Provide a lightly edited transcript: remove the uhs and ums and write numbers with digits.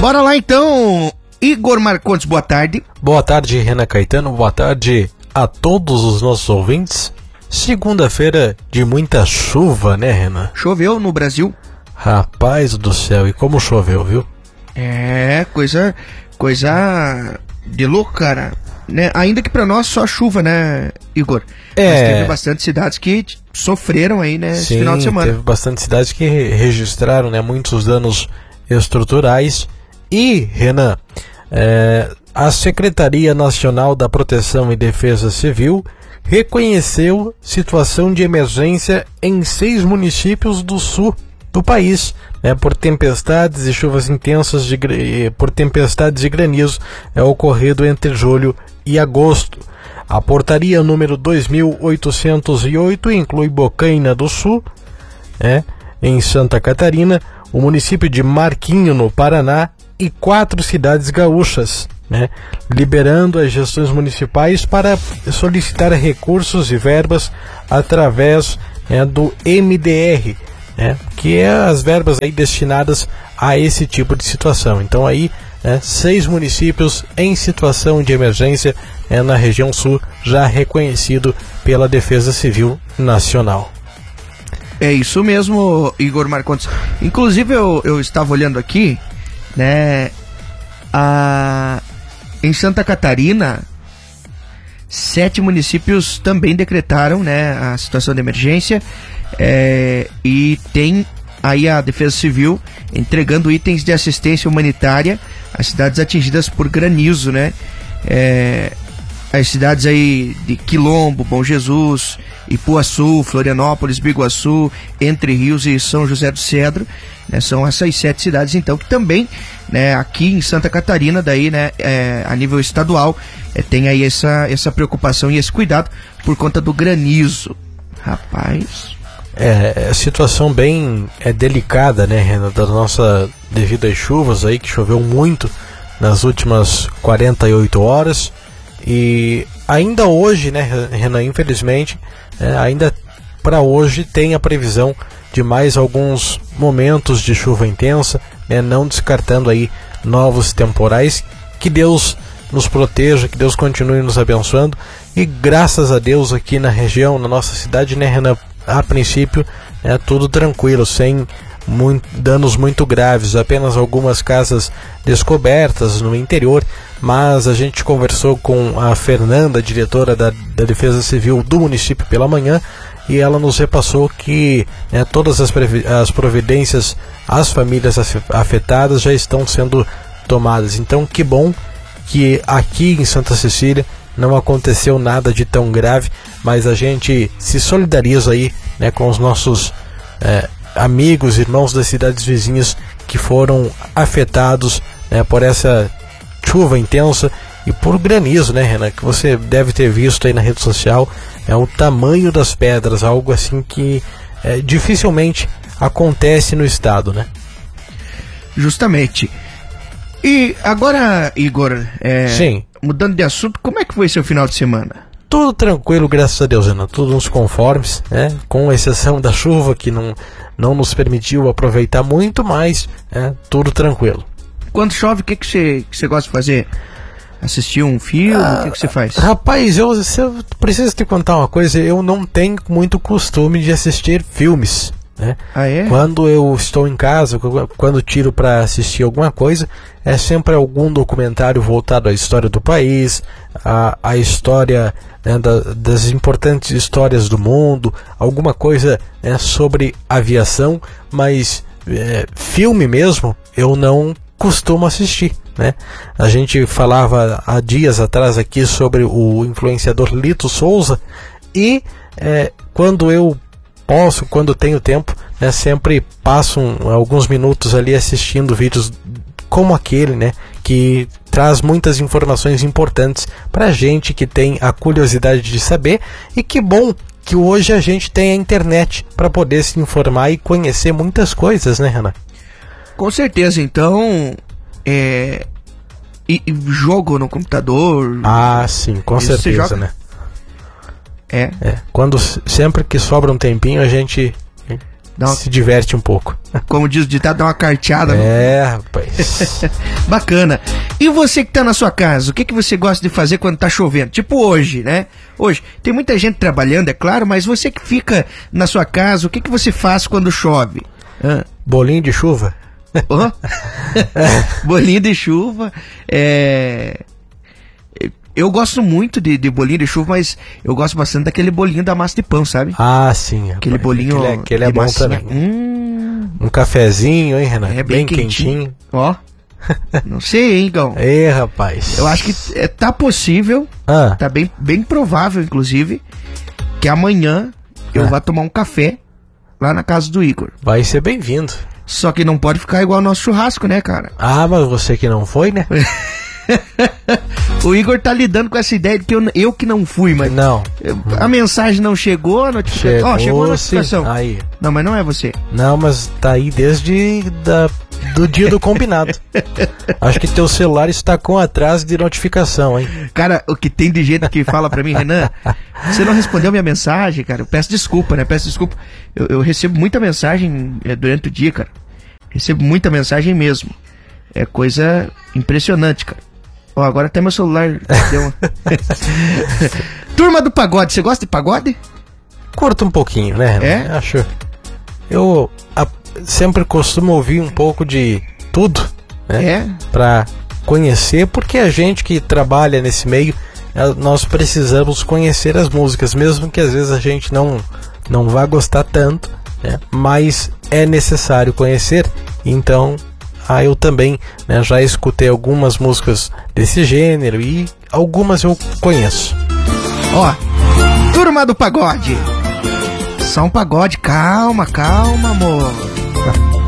Bora lá então, Igor Marcondes, boa tarde. Boa tarde, Renan Caetano, boa tarde a todos os nossos ouvintes. Segunda-feira de muita chuva, né, Renan? Choveu no Brasil? Rapaz do céu, e como choveu, viu? É, coisa de louco, cara. Né? Ainda que pra nós só chuva, né, Igor? Mas teve bastante cidades que sofreram aí, né, esse final de semana. Teve bastante cidades que registraram, né, muitos danos estruturais. E, Renan, a Secretaria Nacional da Proteção e Defesa Civil reconheceu situação de emergência em 6 municípios do sul do país, por tempestades e chuvas intensas por tempestades e granizo ocorrido entre julho e agosto. A portaria número 2808 inclui Bocaina do Sul, em Santa Catarina, o município de Marquinho, no Paraná, e 4 cidades gaúchas, liberando as gestões municipais para solicitar recursos e verbas através do MDR, que é as verbas aí destinadas a esse tipo de situação. Então aí 6 municípios em situação de emergência na região sul, já reconhecido pela Defesa Civil Nacional. É isso mesmo, Igor Marcondes. Inclusive eu estava olhando aqui, em Santa Catarina, 7 municípios também decretaram, a situação de emergência, e tem aí a Defesa Civil entregando itens de assistência humanitária às cidades atingidas por granizo, as cidades aí de Quilombo, Bom Jesus, Ipuaçu, Florianópolis, Biguaçu, Entre Rios e São José do Cedro, são essas 7 cidades então que também, aqui em Santa Catarina, daí, a nível estadual, tem aí essa preocupação e esse cuidado por conta do granizo. Rapaz, situação bem delicada, Renan, da nossa, devido às chuvas aí, que choveu muito nas últimas 48 horas, e ainda hoje, Renan, infelizmente, ainda para hoje tem a previsão de mais alguns momentos de chuva intensa, não descartando aí novos temporais. Que Deus nos proteja, que Deus continue nos abençoando, e graças a Deus aqui na região, na nossa cidade, Renan, a princípio tudo tranquilo, sem danos muito graves, apenas algumas casas descobertas no interior. Mas a gente conversou com a Fernanda, diretora da Defesa Civil do município, pela manhã, e ela nos repassou que todas as providências às famílias afetadas já estão sendo tomadas. Então, que bom que aqui em Santa Cecília não aconteceu nada de tão grave, mas a gente se solidariza aí, com os nossos amigos, irmãos das cidades vizinhas que foram afetados por essa chuva intensa e por granizo, Renan, que você deve ter visto aí na rede social, o tamanho das pedras, algo assim que dificilmente acontece no estado, Justamente. E agora, Igor, Sim. Mudando de assunto, como é que foi seu final de semana? Tudo tranquilo, graças a Deus, Renan, tudo nos conformes, com exceção da chuva que não nos permitiu aproveitar muito, mas tudo tranquilo. Quando chove, o que você gosta de fazer? Assistir um filme? O que você faz? Rapaz, eu preciso te contar uma coisa. Eu não tenho muito costume de assistir filmes, Ah, é? Quando eu estou em casa, quando tiro para assistir alguma coisa, é sempre algum documentário voltado à história do país, à história, das importantes histórias do mundo, alguma coisa sobre aviação, mas filme mesmo eu não costumo assistir, A gente falava há dias atrás aqui sobre o influenciador Lito Souza, e quando eu posso, quando tenho tempo, sempre passo alguns minutos ali assistindo vídeos como aquele, que traz muitas informações importantes pra gente que tem a curiosidade de saber. E que bom que hoje a gente tem a internet para poder se informar e conhecer muitas coisas, Renan? Com certeza. Então, e jogo no computador? Ah, sim, com certeza, É. Sempre que sobra um tempinho, a gente se diverte um pouco. Como diz o ditado, dá uma carteada. Rapaz. Bacana. E você que tá na sua casa, o que você gosta de fazer quando tá chovendo? Tipo hoje, né? Hoje, tem muita gente trabalhando, é claro, mas você que fica na sua casa, o que você faz quando chove? Bolinho de chuva. Bolinho de chuva. Eu gosto muito de bolinho de chuva, mas eu gosto bastante daquele bolinho da massa de pão, sabe? Ah, sim. Aquele bolinho. Aquele é bom massinha. também. Um cafezinho, hein, Renato? Bem quentinho. Ó. Não sei, hein, Gão? Rapaz. Eu acho que tá possível, tá bem provável, inclusive, que amanhã eu vá tomar um café lá na casa do Igor. Vai ser bem-vindo. Só que não pode ficar igual ao nosso churrasco, né, cara? Mas você que não foi, né? O Igor tá lidando com essa ideia de que eu que não fui, mas... Não. A mensagem não chegou, a notificação... Chegou a notificação. Sim. Aí. Não, mas não é você. Não, mas tá aí desde do dia do combinado. Acho que teu celular está com atraso de notificação, hein? Cara, o que tem de gente que fala pra mim, Renan, você não respondeu minha mensagem, cara. Eu peço desculpa, né? Peço desculpa. Eu recebo muita mensagem durante o dia, cara. Recebo muita mensagem mesmo. É coisa impressionante, cara. Agora até meu celular deu uma... Turma do Pagode, você gosta de pagode? Curto um pouquinho, né? Acho. Eu sempre costumo ouvir um pouco de tudo, né? Pra conhecer, porque a gente que trabalha nesse meio, nós precisamos conhecer as músicas, mesmo que às vezes a gente não vá gostar tanto, né? Mas é necessário conhecer, então... eu também, né, já escutei algumas músicas desse gênero e algumas eu conheço. Turma do Pagode. Só um pagode, calma, amor.